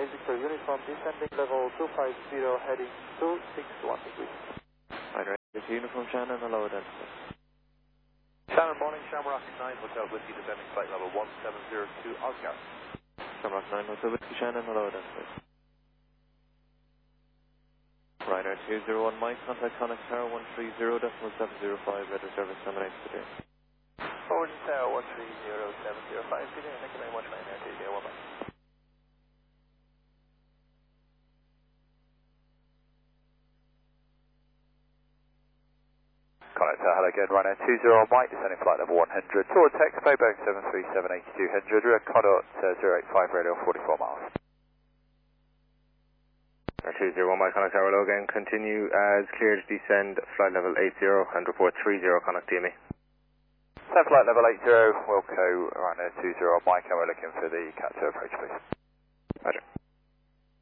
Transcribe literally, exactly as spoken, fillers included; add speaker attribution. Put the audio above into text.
Speaker 1: Victor Uniform, descending level two five zero, heading two six one degrees.
Speaker 2: Right, Victor Uniform, Shannon, hello, identify.
Speaker 3: Shannon, morning, Shamrock nine, Hotel Whiskey, descending flight level one seven zero two, Oscar.
Speaker 2: Shamrock nine, Hotel Whiskey, Shannon, hello, identify. Ryder two zero one, Mike, contact Connect Tower one three zero decimal seven zero five, weather service terminates today.
Speaker 3: Forward Tower one three zero seven zero five, good day, thank you very much, nine nine two zero one, bye. Connect Tower, hello again, Ryder two zero one, Mike, descending flight level one hundred, towards Expo, Boeing seven three seven eight two hundred, we're at Condor uh, zero eight five, radio forty-four miles.
Speaker 4: two zero one, Mike, Connect Tower, hello again. Continue as cleared to descend flight level eight zero and report three zero, Connect D M E.
Speaker 3: Descend flight level eight zero, Wilco, Ryanair two zero one, Mike, and we're looking for the Cat two approach, please.